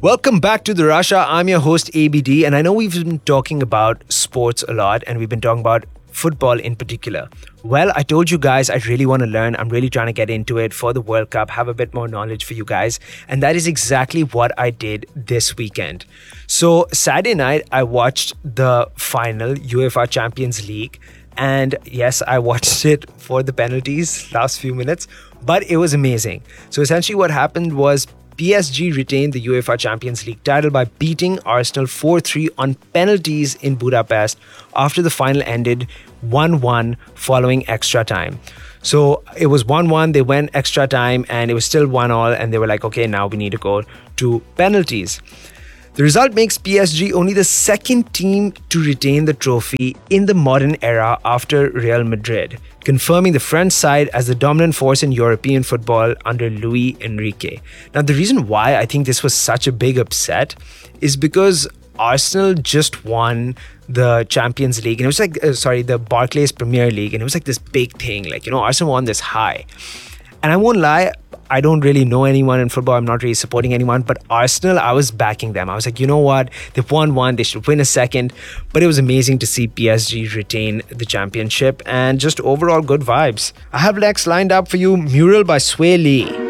Welcome back to the Russia. I'm your host ABD, and I know we've been talking about sports a lot, and we've been talking about football in particular. Well, I told you guys I really want to learn. I'm really trying to get into it for the World Cup, have a bit more knowledge for you guys, and that is exactly what I did this weekend. So Saturday night, I watched the final UEFA Champions League. And yes, I watched it for the penalties last few minutes, but it was amazing. So essentially what happened was PSG retained the UEFA Champions League title by beating Arsenal 4-3 on penalties in Budapest after the final ended 1-1 following extra time. So it was 1-1, they went extra time and it was still 1-1 and they were like, okay, now we need to go to penalties. The result makes PSG only the second team to retain the trophy in the modern era after Real Madrid, confirming the French side as the dominant force in European football under Luis Enrique. Now, the reason why I think this was such a big upset is because Arsenal just won the Champions League, and it was like, the Barclays Premier League, and it was like this big thing, Arsenal won this high. And I won't lie, I don't really know anyone in football. I'm not really supporting anyone. But Arsenal, I was backing them. I was like, you know what? They've won one. They should win a second. But it was amazing to see PSG retain the championship and just overall good vibes. I have next lined up for you, Mural by Sway Lee.